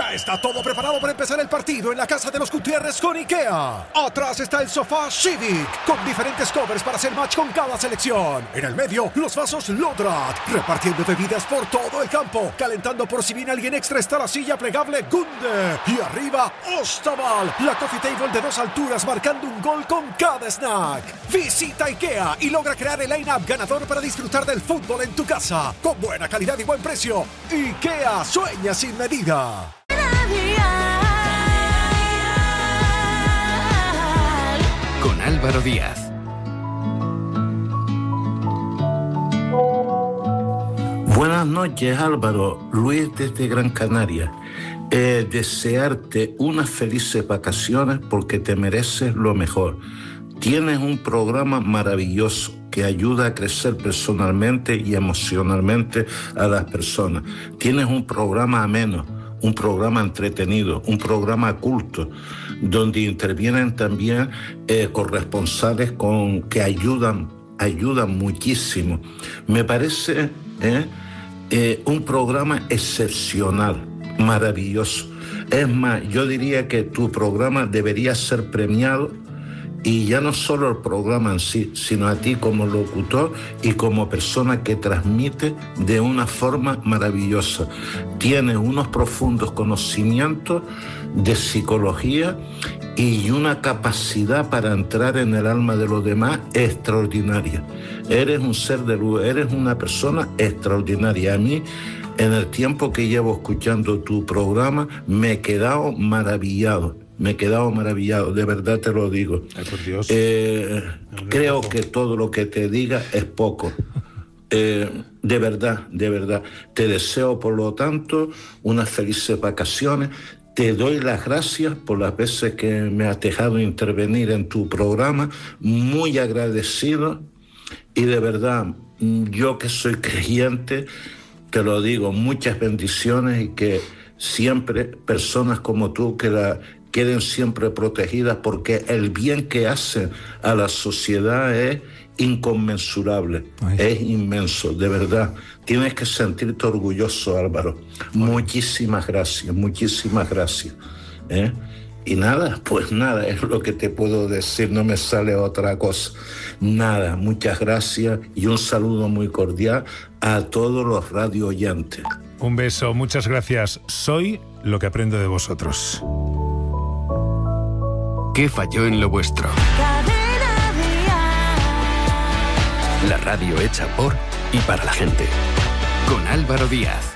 Ya está todo preparado para empezar el partido en la casa de los Gutiérrez con IKEA. Atrás está el sofá Civic, con diferentes covers para hacer match con cada selección. En el medio, los vasos Lodrat, repartiendo bebidas por todo el campo. Calentando por si viene alguien extra está la silla plegable Gunde. Y arriba, Ostaval, la coffee table de 2 alturas marcando un gol con cada snack. Visita IKEA y logra crear el line-up ganador para disfrutar del fútbol en tu casa. Con buena calidad y buen precio. IKEA sueña sin medida. Con Álvaro Díaz. Buenas noches, Álvaro. Luis desde Gran Canaria. Desearte unas felices vacaciones porque te mereces lo mejor. Tienes un programa maravilloso que ayuda a crecer personalmente y emocionalmente a las personas. Tienes un programa ameno, un programa entretenido, un programa culto, donde intervienen también corresponsales que ayudan muchísimo. Me parece un programa excepcional, maravilloso. Es más, yo diría que tu programa debería ser premiado, y ya no solo el programa en sí, sino a ti como locutor y como persona que transmite de una forma maravillosa. Tienes unos profundos conocimientos de psicología y una capacidad para entrar en el alma de los demás extraordinaria. Eres un ser de luz, eres una persona extraordinaria. A mí, en el tiempo que llevo escuchando tu programa, me he quedado maravillado. De verdad te lo digo. Ay, por Dios. Creo que todo lo que te diga es poco. De verdad. Te deseo, por lo tanto, unas felices vacaciones. Te doy las gracias por las veces que me has dejado intervenir en tu programa. Muy agradecido. Y de verdad, yo que soy creyente, te lo digo, muchas bendiciones y que siempre personas como tú queden siempre protegidas, porque el bien que hacen a la sociedad es inconmensurable. Ay. Es inmenso, de verdad. Tienes que sentirte orgulloso, Álvaro. Ay. Muchísimas gracias. Y nada, pues nada, es lo que te puedo decir, no me sale otra cosa. Nada, muchas gracias y un saludo muy cordial a todos los radio oyentes. Un beso, muchas gracias. Soy lo que aprendo de vosotros. ¿Qué falló en lo vuestro? La radio hecha por y para la gente. Con Álvaro Díaz.